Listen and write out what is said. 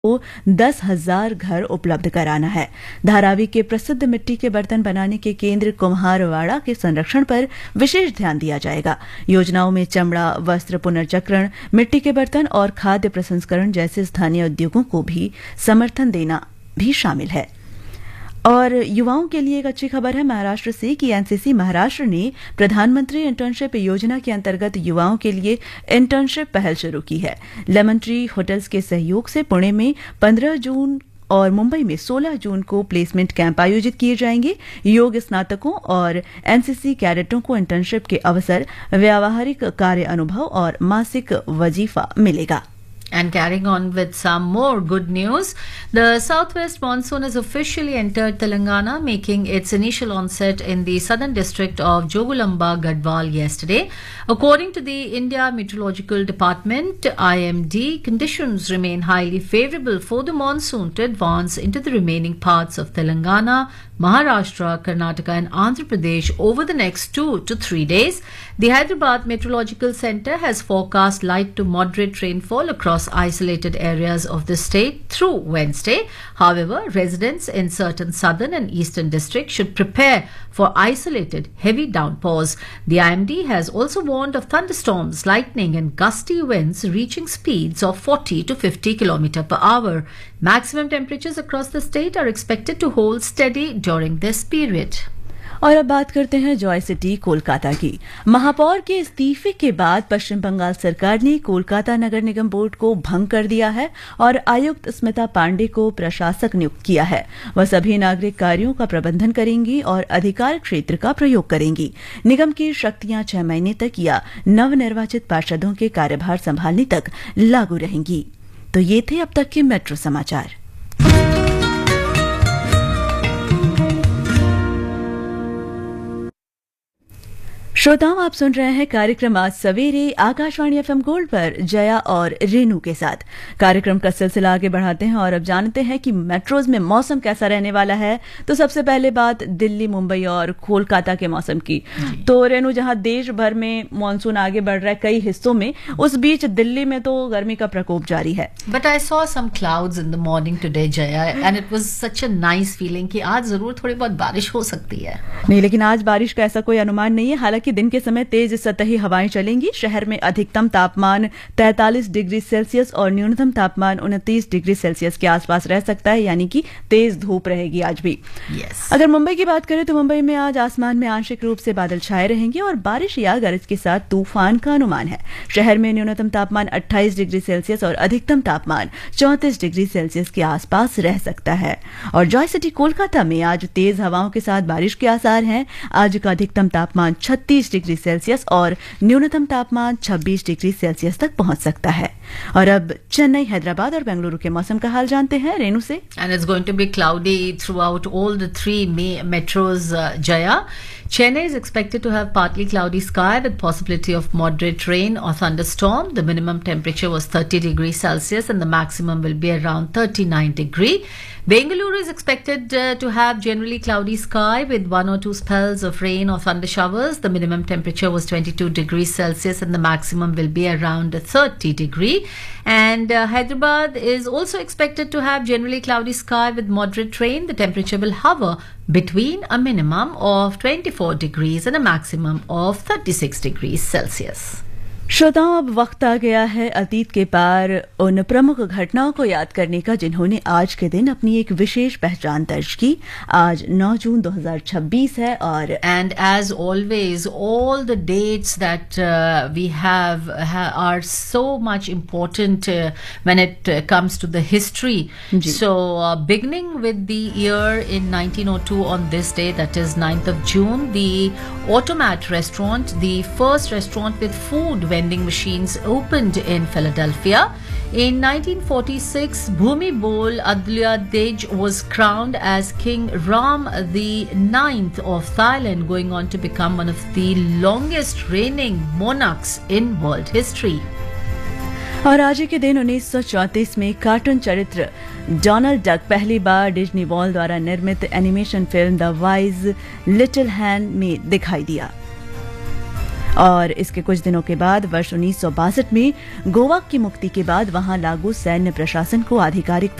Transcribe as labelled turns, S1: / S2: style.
S1: को 10,000 घर उपलब्ध कराना है। धारावी के प्रसिद्ध मिट्टी के बर्तन बनाने के केंद्र कुम्हारवाड़ा के संरक्षण पर विशेष ध्यान दिया जाएगा। योजनाओं में चमड़ा, वस्त्र पुनर्चक्रण, मिट्टी के बर्तन और खाद्य प्रसंस्करण जैसे स्थानीय उद्योगों को भी समर्थन देना भी शामिल है। और युवाओं के लिए एक अच्छी खबर है महाराष्ट्र से कि एनसीसी महाराष्ट्र ने प्रधानमंत्री इंटर्नशिप योजना के अंतर्गत युवाओं के लिए इंटर्नशिप पहल शुरू की है। लेमन ट्री होटल्स के सहयोग से पुणे में 15 जून और मुंबई में 16 जून को प्लेसमेंट कैंप आयोजित किए जाएंगे। योग स्नातकों और एनसीसी कैडेटों को इंटर्नशिप के अवसर, व्यावहारिक कार्य अनुभव और मासिक वजीफा मिलेगा।
S2: And carrying on with some more good news, the southwest monsoon has officially entered Telangana, making its initial onset in the southern district of Jogulamba, Gadwal yesterday. According to the India Meteorological Department, IMD, conditions remain highly favorable for the monsoon to advance into the remaining parts of Telangana, Maharashtra, Karnataka and Andhra Pradesh over the next 2 to 3 days. The Hyderabad Meteorological Center has forecast light to moderate rainfall across isolated areas of the state through Wednesday. However, residents in certain southern and eastern districts should prepare for isolated heavy downpours. The IMD has also warned of thunderstorms, lightning and gusty winds reaching speeds of 40 to 50 km per hour. Maximum temperatures across the state are expected to hold steady during this period.
S1: और अब बात करते हैं Joy city Kolkata की। महापौर के इस्तीफे के बाद पश्चिम बंगाल सरकार ने कोलकाता नगर निगम बोर्ड को भंग कर दिया है और आयुक्त स्मिता पांडे को प्रशासक नियुक्त किया है। वह सभी नागरिक कार्यों का प्रबंधन करेंगी और अधिकार क्षेत्र का प्रयोग करेंगी। निगम की शक्तियां 6 महीने तक या नवनिर्वाचित पार्षदों के कार्यभार संभालने तक लागू रहेंगी। तो ये थे अब तक के मेट्रो समाचार। श्रोताओं, आप सुन रहे हैं कार्यक्रम आज सवेरे आकाशवाणी एफएम गोल्ड पर जया और रेनू के साथ। कार्यक्रम का सिलसिला आगे बढ़ाते हैं और अब जानते हैं कि मेट्रोज में मौसम कैसा रहने वाला है। तो सबसे पहले बात दिल्ली, मुंबई और कोलकाता के मौसम की। तो रेनू, जहां देश भर में मानसून आगे बढ़ रहा है कई हिस्सों में, उस बीच दिल्ली में तो गर्मी का प्रकोप जारी है।
S2: But I saw some clouds in the morning today Jaya, and it was such a nice feeling कि आज जरूर थोड़ी बहुत बारिश हो सकती है।
S1: नहीं, लेकिन आज बारिश का ऐसा कोई अनुमान नहीं है। हालांकि दिन के समय तेज सतही हवाएं चलेंगी। शहर में अधिकतम तापमान 43 डिग्री सेल्सियस और न्यूनतम तापमान 29 डिग्री सेल्सियस के आसपास रह सकता है, यानी कि तेज धूप रहेगी आज भी। अगर मुंबई की बात करें तो मुंबई में आज आसमान में आंशिक रूप से बादल छाए रहेंगे और बारिश या गरज के साथ तूफान का अनुमान है। शहर में न्यूनतम तापमान 28 डिग्री सेल्सियस और अधिकतम तापमान 34 डिग्री सेल्सियस के आसपास रह सकता है। और जॉय सिटी कोलकाता में आज तेज हवाओं के साथ बारिश के आसार हैं। आज का अधिकतम तापमान 36 डिग्री सेल्सियस और न्यूनतम तापमान 26 डिग्री सेल्सियस तक पहुंच सकता है। और अब चेन्नई, हैदराबाद और बेंगलुरु के मौसम का हाल जानते हैं रेनू से।
S2: And it's going to be cloudy throughout all the 3 metros, Jaya. Chennai is expected to have partly cloudy sky with possibility of moderate rain or thunderstorm. The minimum temperature was 30 degrees Celsius and the maximum will be around 39 degree. Bengaluru is expected to have generally cloudy sky with 1 or 2 spells of rain or thunder showers. The minimum temperature was 22 degrees Celsius and the maximum will be around 30 degree. And Hyderabad is also expected to have generally cloudy sky with moderate rain. The temperature will hover between a minimum of 24 degrees and a maximum of 36 degrees Celsius.
S1: श्रोताओं, अब वक्त आ गया है अतीत के पार उन प्रमुख घटनाओं को याद करने का जिन्होंने आज के दिन अपनी एक विशेष पहचान दर्ज की। आज 9 जून 2026 है और
S2: and as always all the dates that we have are so much important when it comes to the history. So beginning with the year in 1902 on this day, that is 9th of June, the Automat restaurant, the first restaurant with food vending machines, opened in Philadelphia. In 1946, Bhumi Bol Adulyadej was crowned as King Ram the Ninth of Thailand, going on to become one of the longest reigning monarchs in world history.
S1: और आज के दिन 1934 में cartoon चरित्र Donald duck पहली बार Disney wall द्वारा निर्मित animation film the wise little hand में दिखाई दिया। और इसके कुछ दिनों के बाद वर्ष 1962 में गोवा की मुक्ति के बाद वहां लागू सैन्य प्रशासन को आधिकारिक